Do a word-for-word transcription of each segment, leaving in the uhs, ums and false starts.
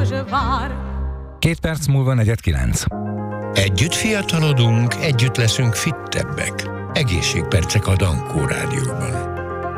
Két perc múlva negyed kilenc. Együtt fiatalodunk, együtt leszünk fittebbek. Egészségpercek a Dankó Rádióban.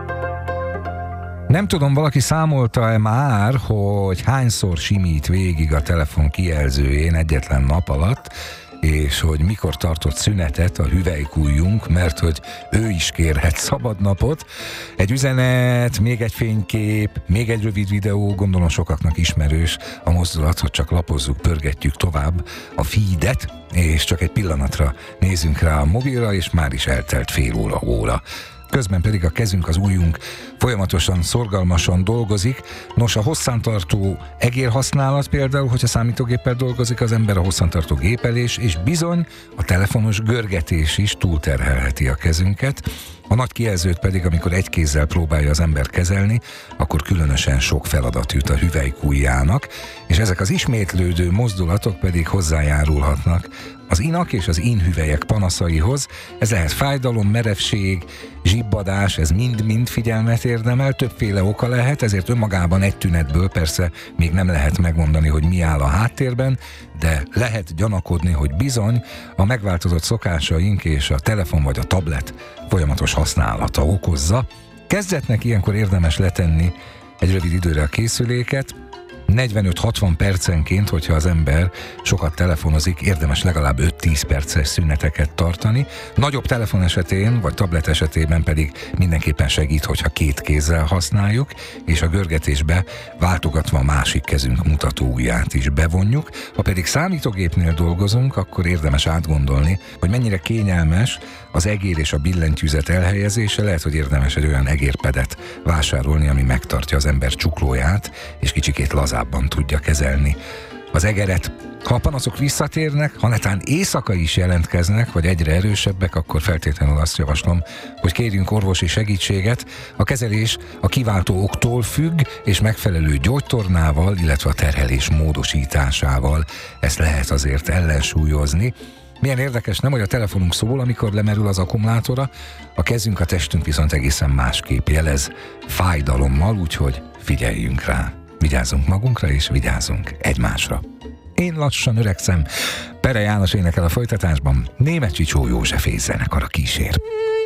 Nem tudom, valaki számolta-e már, hogy hányszor simít végig a telefon kijelzőjén egyetlen nap alatt, és hogy mikor tartott szünetet a hüvelykujjunk, mert hogy ő is kérhet szabadnapot. Egy üzenet, még egy fénykép, még egy rövid videó, gondolom sokaknak ismerős a mozdulat, hogy csak lapozzuk, pörgetjük tovább a feedet, és csak egy pillanatra nézzünk rá a mobilra, és már is eltelt fél óra, óra. Közben pedig a kezünk, az ujjunk folyamatosan, szorgalmasan dolgozik. Nos, a hosszantartó egérhasználat például, hogyha számítógéppel dolgozik az ember, a hosszantartó gépelés, és bizony a telefonos görgetés is túlterhelheti a kezünket. A nagy kijelzőt pedig, amikor egy kézzel próbálja az ember kezelni, akkor különösen sok feladat jut a hüvelykujjának, és ezek az ismétlődő mozdulatok pedig hozzájárulhatnak az inak és az inhüvelyek panaszaihoz. Ez lehet fájdalom, merevség, zsibbadás, ez mind-mind figyelmet érdemel, többféle oka lehet, ezért önmagában egy tünetből persze még nem lehet megmondani, hogy mi áll a háttérben, de lehet gyanakodni, hogy bizony a megváltozott szokásaink és a telefon vagy a tablet folyamatos használata okozza. Kezdetnek ilyenkor érdemes letenni egy rövid időre a készüléket, negyvenöt-hatvan percenként, hogyha az ember sokat telefonozik, érdemes legalább öt-tíz perces szüneteket tartani. Nagyobb telefon esetén, vagy tablet esetében pedig mindenképpen segít, hogyha két kézzel használjuk, és a görgetésbe váltogatva a másik kezünk mutatóujját is bevonjuk. Ha pedig számítógépnél dolgozunk, akkor érdemes átgondolni, hogy mennyire kényelmes az egér és a billentyűzet elhelyezése. Lehet, hogy érdemes egy olyan egérpedet vásárolni, ami megtartja az ember csuklóját, és kicsikét lazábban tudja kezelni az egeret. Ha a panaszok visszatérnek, ha netán éjszaka is jelentkeznek, vagy egyre erősebbek, akkor feltétlenül azt javaslom, hogy kérjünk orvosi segítséget. A kezelés a kiváltó októl függ, és megfelelő gyógytornával, illetve a terhelés módosításával ezt lehet azért ellensúlyozni. Milyen érdekes, nem, hogy a telefonunk szól, amikor lemerül az akkumulátora, a kezünk, a testünk viszont egészen másképp jelez, fájdalommal, úgyhogy figyeljünk rá. Vigyázzunk magunkra, és vigyázzunk egymásra. Én lassan öregszem. Pere János énekel a folytatásban, Németh Csicsó József zenekara kísér.